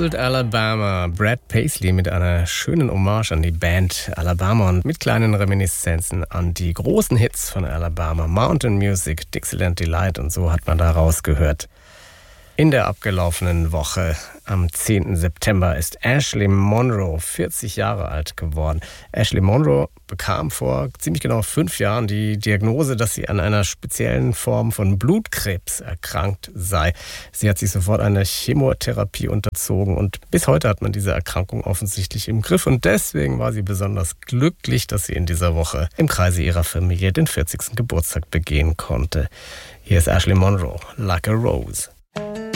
Old Alabama, Brad Paisley mit einer schönen Hommage an die Band Alabama und mit kleinen Reminiszenzen an die großen Hits von Alabama, Mountain Music, Dixieland Delight und so hat man da rausgehört. In der abgelaufenen Woche, am 10. September, ist Ashley Monroe 40 Jahre alt geworden. Ashley Monroe bekam vor ziemlich genau 5 Jahren die Diagnose, dass sie an einer speziellen Form von Blutkrebs erkrankt sei. Sie hat sich sofort einer Chemotherapie unterzogen und bis heute hat man diese Erkrankung offensichtlich im Griff. Und deswegen war sie besonders glücklich, dass sie in dieser Woche im Kreise ihrer Familie den 40. Geburtstag begehen konnte. Hier ist Ashley Monroe, Like a Rose.